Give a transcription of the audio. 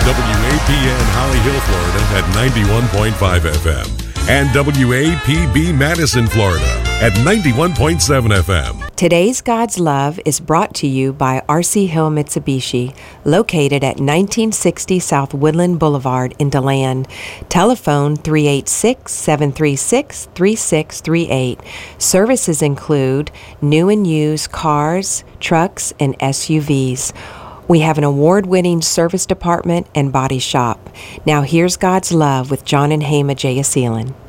WAPN Holly Hill, Florida at 91.5 FM and WAPB Madison, Florida at 91.7 FM. Today's God's Love is brought to you by RC Hill Mitsubishi, located at 1960 South Woodland Boulevard in DeLand. Telephone 386-736-3638. Services include new and used cars, trucks, and SUVs. We have an award-winning service department and body shop. Now here's God's Love with John and Hema Jayasilan.